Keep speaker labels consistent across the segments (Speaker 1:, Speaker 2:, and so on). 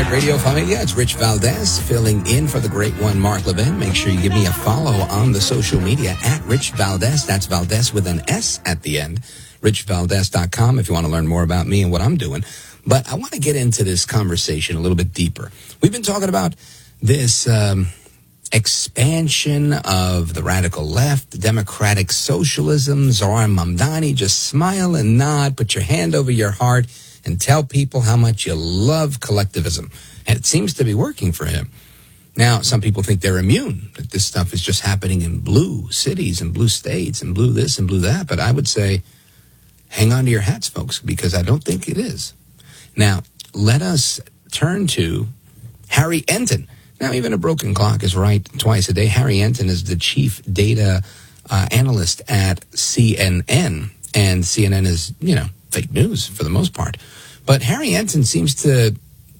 Speaker 1: Radio Familia. It's Rich Valdez filling in for the great one, Mark Levin. Make sure you give me a follow on the social media at Rich Valdez. That's Valdez with an S at the end. RichValdez.com if you want to learn more about me and what I'm doing. But I want to get into this conversation a little bit deeper. We've been talking about this expansion of the radical left, democratic socialism. Zohran Mamdani, just smile and nod, put your hand over your heart, and tell people how much you love collectivism. And it seems to be working for him. Now, some people think they're immune, that this stuff is just happening in blue cities and blue states and blue this and blue that. But I would say, hang on to your hats, folks, because I don't think it is. Now, let us turn to Harry Enton. Now, even a broken clock is right twice a day. Harry Enton is the chief data analyst at CNN. And CNN is, fake news for the most part. But Harry Enton seems to,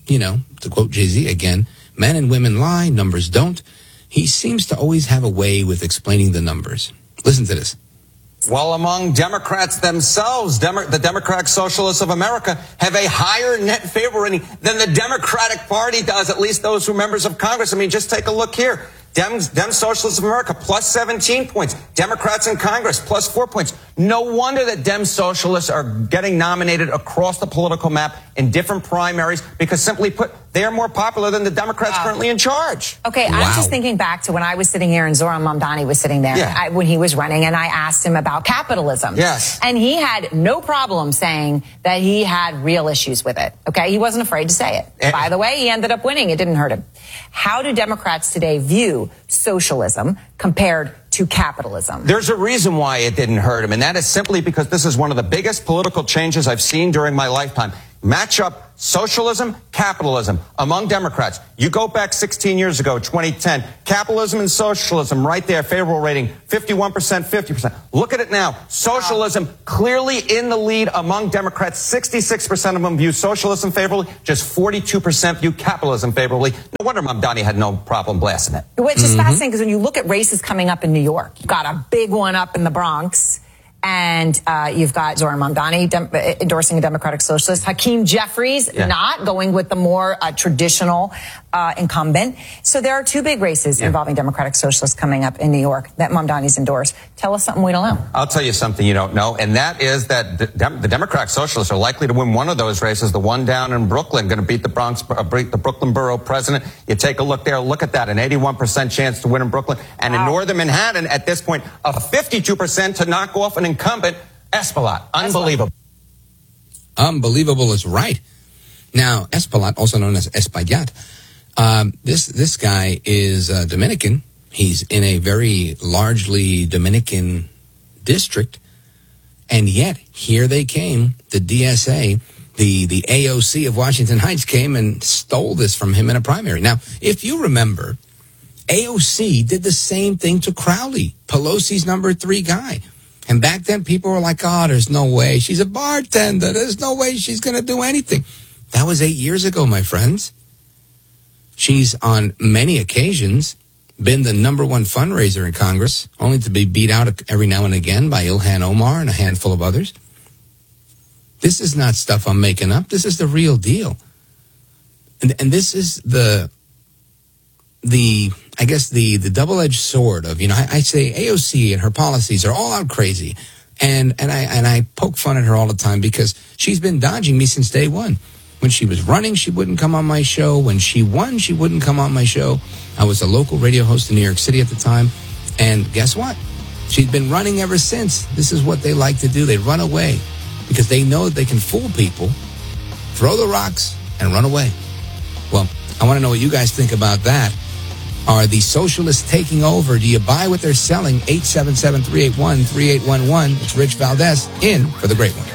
Speaker 1: to quote Jay-Z again, men and women lie, numbers don't. He seems to always have a way with explaining the numbers. Listen to this.
Speaker 2: Well, among Democrats themselves, the Democratic Socialists of America have a higher net favor rating than the Democratic Party does, at least those who are members of Congress. I mean, just take a look here. Dem Socialists of America, plus 17 points. Democrats in Congress, plus 4 points. No wonder that Dem Socialists are getting nominated across the political map in different primaries because, simply put, they are more popular than the Democrats currently in charge.
Speaker 3: Okay, wow. I'm just thinking back to when I was sitting here and Zohran Mamdani was sitting there when he was running, and I asked him about capitalism.
Speaker 2: Yes.
Speaker 3: And he had no problem saying that he had real issues with it. Okay, he wasn't afraid to say it. By the way, he ended up winning. It didn't hurt him. How do Democrats today view socialism compared to capitalism?
Speaker 2: There's a reason why it didn't hurt him, and that is simply because this is one of the biggest political changes I've seen during my lifetime. Match up socialism, capitalism among Democrats. You go back 16 years ago, 2010, capitalism and socialism right there, favorable rating, 51%, 50%. Look at it now. Socialism clearly in the lead among Democrats. 66% of them view socialism favorably, just 42% view capitalism favorably. No wonder Mamdani had no problem blasting it.
Speaker 3: Which is fascinating because when you look at races coming up in New York, you've got a big one up in the Bronx. And you've got Zohran Mamdani endorsing a Democratic Socialist. Hakeem Jeffries not going with the more traditional incumbent. So there are two big races involving Democratic Socialists coming up in New York that Mamdani's endorsed. Tell us something we don't know.
Speaker 2: I'll tell you something you don't know, and that is that the Democratic Socialists are likely to win one of those races, the one down in Brooklyn, going to beat the Brooklyn borough president. You take a look there, look at that, an 81% chance to win in Brooklyn. And in northern Manhattan, at this point, a 52% to knock off an incumbent, Espaillat. Unbelievable.
Speaker 1: Unbelievable is right. Now, Espaillat, also known as Espaillat, this guy is Dominican. He's in a very largely Dominican district. And yet, here they came, the DSA, the AOC of Washington Heights came and stole this from him in a primary. Now, if you remember, AOC did the same thing to Crowley, Pelosi's number 3 guy. And back then, people were like, oh, there's no way. She's a bartender. There's no way she's going to do anything. That was 8 years ago, my friends. She's on many occasions been the number 1 fundraiser in Congress, only to be beat out every now and again by Ilhan Omar and a handful of others. This is not stuff I'm making up. This is the real deal. And this is the I guess the double-edged sword of, I say AOC and her policies are all out crazy. And I poke fun at her all the time because she's been dodging me since day one. When she was running, she wouldn't come on my show. When she won, she wouldn't come on my show. I was a local radio host in New York City at the time. And guess what? She's been running ever since. This is what they like to do. They run away because they know that they can fool people, throw the rocks, and run away. Well, I want to know what you guys think about that. Are the socialists taking over? Do you buy what they're selling? 877-381-3811. It's Rich Valdez in for the great one.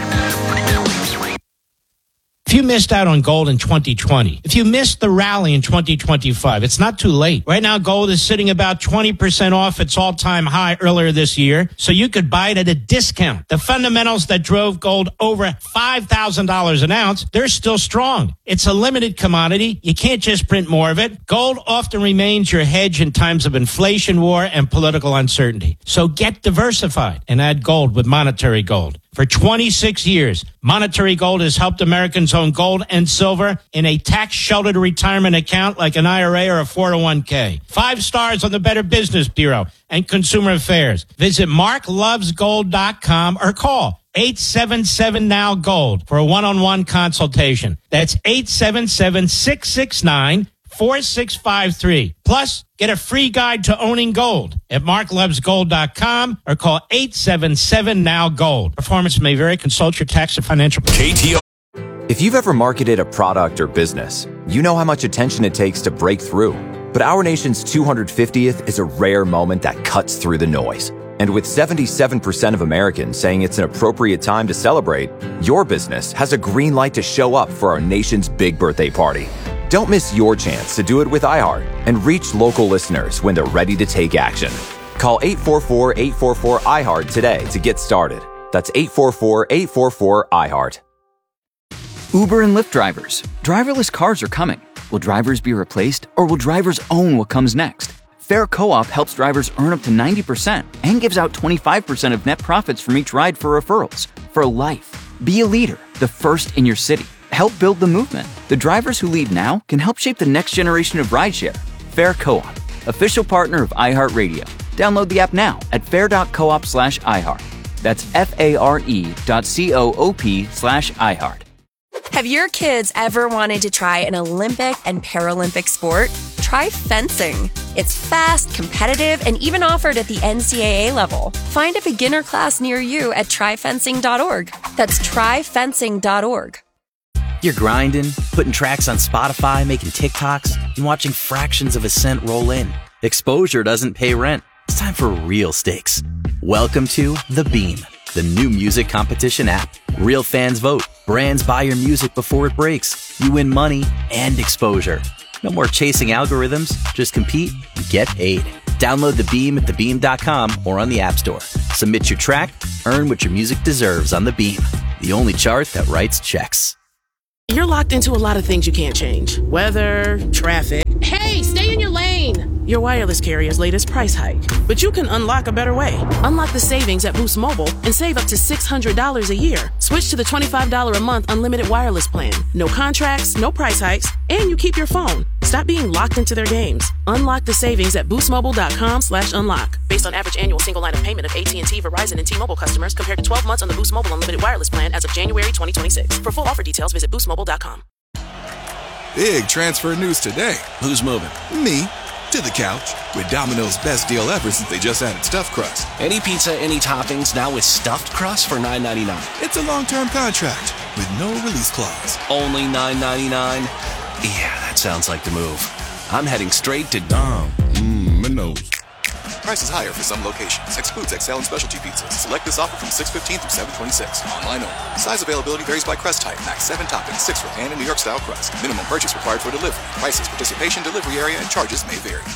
Speaker 4: If you missed out on gold in 2020, if you missed the rally in 2025, it's not too late. Right now, gold is sitting about 20% off its all-time high earlier this year, so you could buy it at a discount. The fundamentals that drove gold over $5,000 an ounce, they're still strong. It's a limited commodity. You can't just print more of it. Gold often remains your hedge in times of inflation, war, and political uncertainty. So get diversified and add gold with Monetary Gold. For 26 years, Monetary Gold has helped Americans own gold and silver in a tax-sheltered retirement account like an IRA or a 401k. 5 stars on the Better Business Bureau and Consumer Affairs. Visit marklovesgold.com or call 877-NOW-GOLD for a one-on-one consultation. That's 877-669-4653. Plus, get a free guide to owning gold at marklovesgold.com or call 877-NOW-GOLD. Performance may vary. Consult your tax and financial...
Speaker 5: KTO. If you've ever marketed a product or business, you know how much attention it takes to break through. But our nation's 250th is a rare moment that cuts through the noise. And with 77% of Americans saying it's an appropriate time to celebrate, your business has a green light to show up for our nation's big birthday party. Don't miss your chance to do it with iHeart and reach local listeners when they're ready to take action. Call 844-844-iHeart today to get started. That's 844-844-iHeart.
Speaker 6: Uber and Lyft drivers. Driverless cars are coming. Will drivers be replaced, or will drivers own what comes next? Fair Co-op helps drivers earn up to 90% and gives out 25% of net profits from each ride for referrals. For life. Be a leader, the first in your city. Help build the movement. The drivers who lead now can help shape the next generation of rideshare. Fair Co-op, official partner of iHeartRadio. Download the app now at fair.coop/iHeart. That's FARE.coop/iHeart.
Speaker 7: Have your kids ever wanted to try an Olympic and Paralympic sport? Try fencing. It's fast, competitive, and even offered at the NCAA level. Find a beginner class near you at tryfencing.org. That's tryfencing.org.
Speaker 8: You're grinding, putting tracks on Spotify, making TikToks, and watching fractions of a cent roll in. Exposure doesn't pay rent. It's time for real stakes. Welcome to The Beam, the new music competition app. Real fans vote. Brands buy your music before it breaks. You win money and exposure. No more chasing algorithms. Just compete and get paid. Download The Beam at thebeam.com or on the App Store. Submit your track. Earn what your music deserves on The Beam, the only chart that writes checks.
Speaker 9: You're locked into a lot of things you can't change. Weather, traffic. Hey, stay in your lane! Your wireless carrier's latest price hike. But you can unlock a better way. Unlock the savings at Boost Mobile and save up to $600 a year. Switch to the $25 a month unlimited wireless plan. No contracts, no price hikes, and you keep your phone. Stop being locked into their games. Unlock the savings at boostmobile.com/unlock. Based on average annual single line of payment of AT&T, Verizon, and T-Mobile customers compared to 12 months on the Boost Mobile unlimited wireless plan as of January 2026. For full offer details, visit boostmobile.com.
Speaker 10: Big transfer news today.
Speaker 5: Who's moving?
Speaker 10: Me. To the couch. With Domino's best deal ever since they just added stuffed crust.
Speaker 5: Any pizza, any toppings, now with stuffed crust for $9.99.
Speaker 10: It's a long-term contract with no release clause.
Speaker 5: Only $9.99? Yeah, that sounds like the move. I'm heading straight to
Speaker 10: Domino's. Price is higher for some locations. Excludes XL and specialty pizzas. Select this offer from 6/15 through 7/26. Online only. Size availability varies by crust type. Max 7 toppings, 6 for pan and New York style crust. Minimum purchase required for delivery. Prices, participation, delivery area, and charges may vary.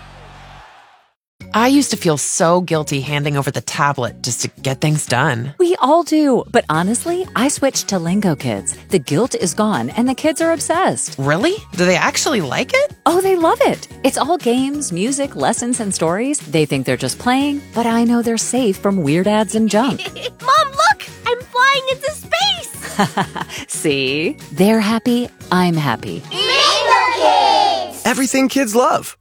Speaker 11: I used to feel so guilty handing over the tablet just to get things done.
Speaker 12: We all do. But honestly, I switched to Lingo Kids. The guilt is gone and the kids are obsessed.
Speaker 11: Really? Do they actually like it?
Speaker 12: Oh, they love it. It's all games, music, lessons, and stories. They think they're just playing, but I know they're safe from weird ads and junk.
Speaker 13: Mom, look! I'm flying into space!
Speaker 12: See? They're happy. I'm happy.
Speaker 13: Lingo Kids!
Speaker 14: Everything kids love.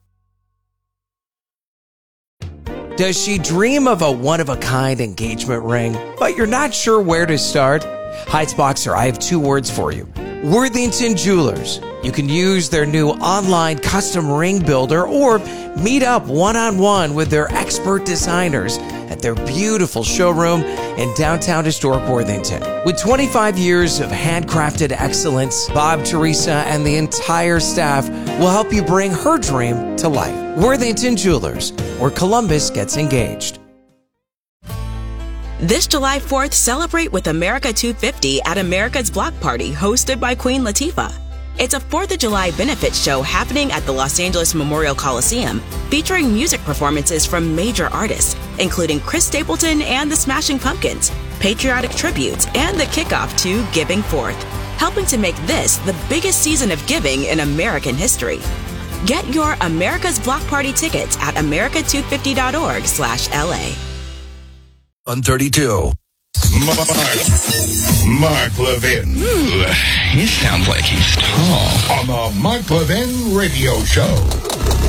Speaker 14: Does she dream of a one-of-a-kind engagement ring, but you're not sure where to start? Heights Boxer, I have 2 words for you. Worthington Jewelers. You can use their new online custom ring builder or meet up one-on-one with their expert designers at their beautiful showroom in downtown historic Worthington. With 25 years of handcrafted excellence, Bob, Teresa, and the entire staff will help you bring her dream to life. Worthington Jewelers, where Columbus gets engaged.
Speaker 15: This July 4th, celebrate with America 250 at America's Block Party, hosted by Queen Latifah. It's a 4th of July benefit show happening at the Los Angeles Memorial Coliseum, featuring music performances from major artists, including Chris Stapleton and the Smashing Pumpkins, patriotic tributes, and the kickoff to Giving Forth, helping to make this the biggest season of giving in American history. Get your America's Block Party tickets at america250.org/LA.
Speaker 5: On 32.
Speaker 16: Mark Levin.
Speaker 17: Ooh, he sounds like he's tall.
Speaker 16: On the Mark Levin Radio Show.